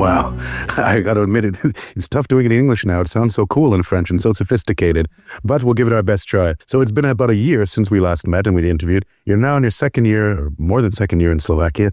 Wow. I got to admit it, it's tough doing it in English now. It sounds so cool in French and so sophisticated, but we'll give it our best try. So it's been about a year since we last met and we interviewed. You're now in your second year, or more than second year in Slovakia.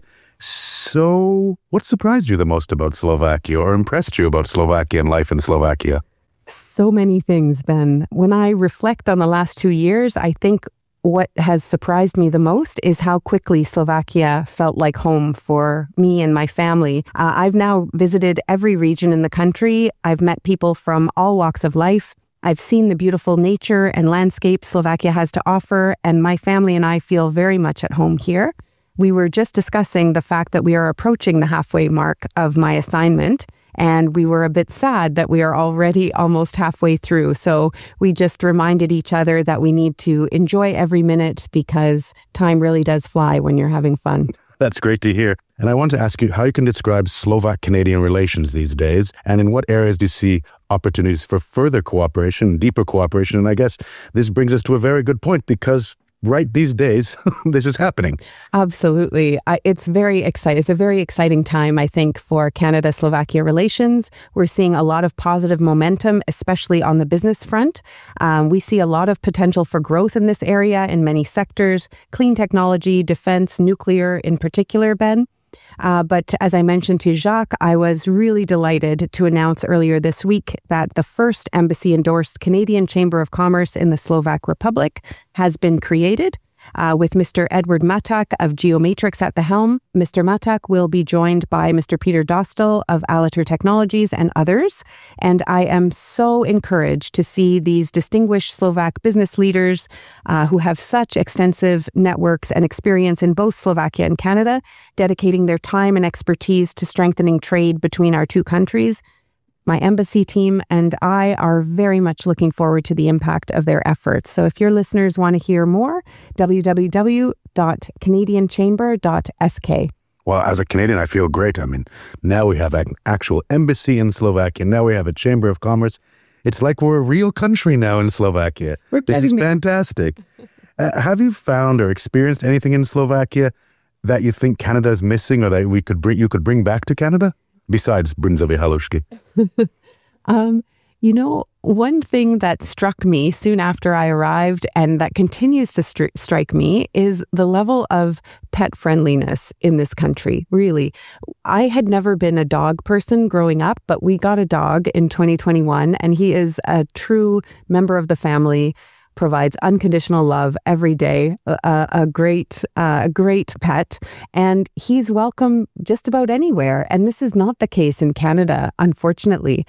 So what surprised you the most about Slovakia or impressed you about Slovakia and life in Slovakia? So many things, Ben. When I reflect on the last 2 years, I think what has surprised me the most is how quickly Slovakia felt like home for me and my family. I've now visited every region in the country. I've met people from all walks of life. I've seen the beautiful nature and landscape Slovakia has to offer, and my family and I feel very much at home here. We were just discussing the fact that we are approaching the halfway mark of my assignment, and we were a bit sad that we are already almost halfway through. So we just reminded each other that we need to enjoy every minute because time really does fly when you're having fun. That's great to hear. And I want to ask you how you can describe Slovak-Canadian relations these days, and in what areas do you see opportunities for further cooperation, deeper cooperation? And I guess this brings us to a very good point because right these days, this is happening. Absolutely. It's very exciting. It's a very exciting time, I think, for Canada-Slovakia relations. We're seeing a lot of positive momentum, especially on the business front. We see a lot of potential for growth in this area in many sectors, clean technology, defense, nuclear in particular, Ben. But as I mentioned to Jacques, I was really delighted to announce earlier this week that the first embassy-endorsed Canadian Chamber of Commerce in the Slovak Republic has been created. With Mr. Edward Matak of Geomatrix at the helm. Mr. Matak will be joined by Mr. Peter Dostal of Alator Technologies and others. And I am so encouraged to see these distinguished Slovak business leaders who have such extensive networks and experience in both Slovakia and Canada, dedicating their time and expertise to strengthening trade between our two countries. My embassy team and I are very much looking forward to the impact of their efforts. So if your listeners want to hear more, www.canadianchamber.sk. Well, as a Canadian, I feel great. I mean, now we have an actual embassy in Slovakia. Now we have a Chamber of Commerce. It's like we're a real country now in Slovakia. This is fantastic. Have you found or experienced anything in Slovakia that you think Canada is missing or that you could bring back to Canada? Besides Bryndzové halušky. One thing that struck me soon after I arrived and that continues to strike me is the level of pet friendliness in this country, really. I had never been a dog person growing up, but we got a dog in 2021 and he is a true member of the family, provides unconditional love every day, a great pet, and he's welcome just about anywhere. And this is not the case in Canada, unfortunately.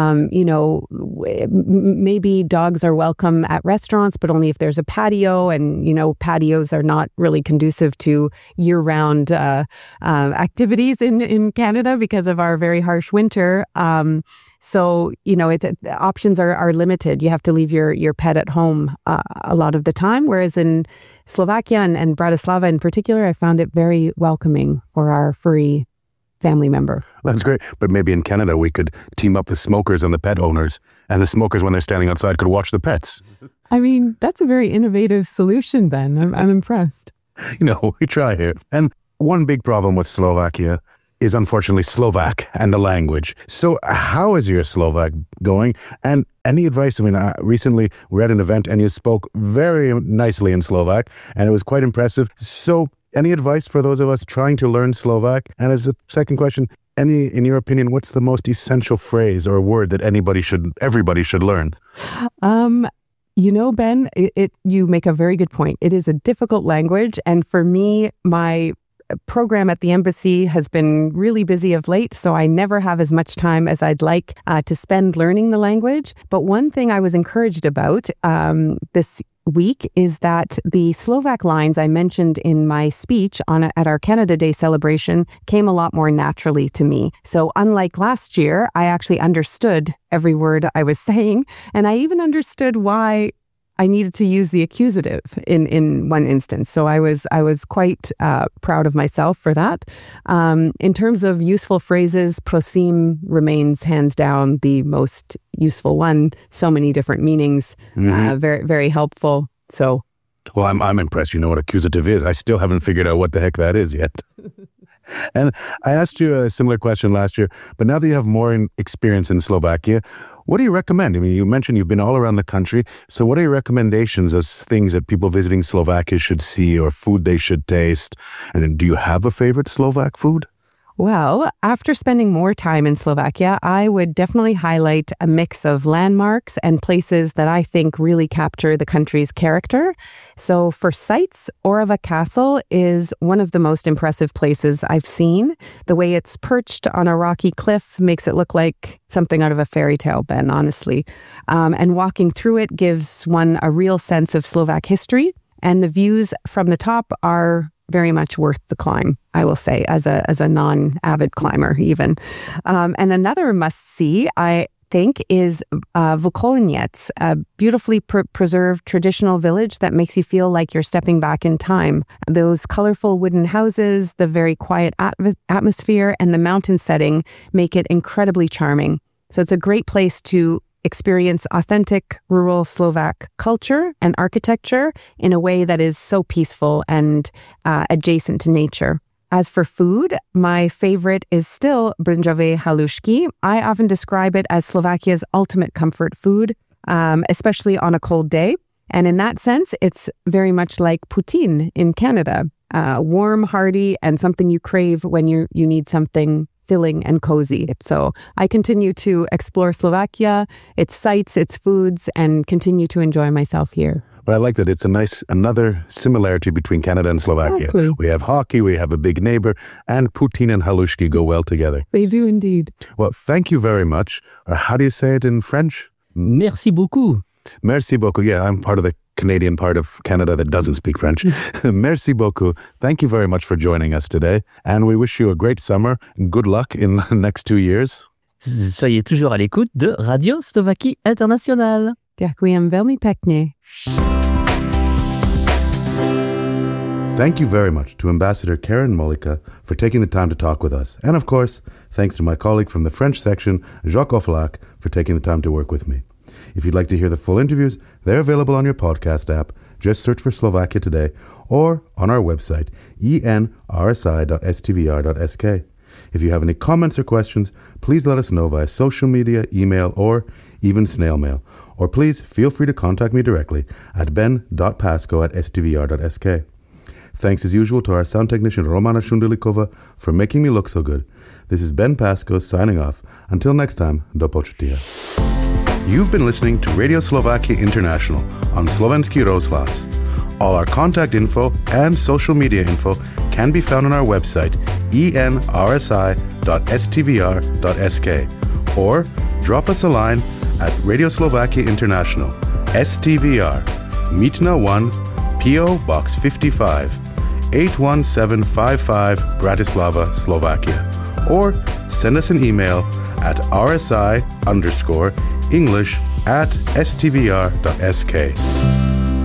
Maybe dogs are welcome at restaurants, but only if there's a patio, and patios are not really conducive to year-round activities in Canada because of our very harsh winter. So, the options are limited. You have to leave your pet at home a lot of the time, whereas in Slovakia and Bratislava in particular, I found it very welcoming for our furry family member. That's great. But maybe in Canada, we could team up the smokers and the pet owners, and the smokers, when they're standing outside, could watch the pets. I mean, that's a very innovative solution, Ben. I'm impressed. We try here. And one big problem with Slovakia is unfortunately Slovak and the language. So how is your Slovak going? And any advice? I mean, recently we were at an event and you spoke very nicely in Slovak and it was quite impressive. So any advice for those of us trying to learn Slovak? And as a second question, in your opinion, what's the most essential phrase or word that everybody should learn? Ben, you make a very good point. It is a difficult language. And for me, my program at the embassy has been really busy of late, so I never have as much time as I'd like to spend learning the language. But one thing I was encouraged about this week is that the Slovak lines I mentioned in my speech at our Canada Day celebration came a lot more naturally to me. So unlike last year, I actually understood every word I was saying, and I even understood why I needed to use the accusative in one instance. So I was quite proud of myself for that. In terms of useful phrases, prosím remains hands down the most useful one. So many different meanings, very, very helpful. So, well, I'm impressed. You know what accusative is. I still haven't figured out what the heck that is yet. And I asked you a similar question last year, but now that you have more experience in Slovakia, what do you recommend? I mean, you mentioned you've been all around the country. So what are your recommendations as things that people visiting Slovakia should see or food they should taste? And then do you have a favorite Slovak food? Well, after spending more time in Slovakia, I would definitely highlight a mix of landmarks and places that I think really capture the country's character. So for sites, Orava Castle is one of the most impressive places I've seen. The way it's perched on a rocky cliff makes it look like something out of a fairy tale, Ben, honestly. And walking through it gives one a real sense of Slovak history. And the views from the top are very much worth the climb, I will say, as a non-avid climber even. And another must-see, I think, is Volkolinec, a beautifully preserved traditional village that makes you feel like you're stepping back in time. Those colorful wooden houses, the very quiet atmosphere, and the mountain setting make it incredibly charming. So it's a great place to experience authentic rural Slovak culture and architecture in a way that is so peaceful and adjacent to nature. As for food, my favorite is still bryndzové halušky. I often describe it as Slovakia's ultimate comfort food, especially on a cold day. And in that sense, it's very much like poutine in Canada. Warm, hearty, and something you crave when you need something filling and cozy. So I continue to explore Slovakia, its sights, its foods, and continue to enjoy myself here. But I like that it's another similarity between Canada and Slovakia. Exactly. We have hockey, we have a big neighbor, and poutine and halušky go well together. They do indeed. Well, thank you very much. How do you say it in French? Merci beaucoup. Merci beaucoup. Yeah, I'm part of the Canadian part of Canada that doesn't speak French. Merci beaucoup. Thank you very much for joining us today. And we wish you a great summer. Good luck in the next 2 years. Soyez toujours à l'écoute de Radio Slovakie Internationale. Ďakujem veľmi pekne. Thank you very much to Ambassador Karen Mollica for taking the time to talk with us. And of course, thanks to my colleague from the French section, Jacques Offelac, for taking the time to work with me. If you'd like to hear the full interviews, they're available on your podcast app. Just search for Slovakia Today or on our website, enrsi.stvr.sk. If you have any comments or questions, please let us know via social media, email, or even snail mail. Or please feel free to contact me directly at ben.pasco@stvr.sk. Thanks as usual to our sound technician Romana Shundelikova for making me look so good. This is Ben Pasco signing off. Until next time, do počutia. You've been listening to Radio Slovakia International on Slovenský rozhlas. All our contact info and social media info can be found on our website enrsi.stvr.sk or drop us a line at Radio Slovakia International, STVR, Mítna 1, PO Box 55, 81755, Bratislava, Slovakia. Or send us an email at rsi_English@stvr.sk.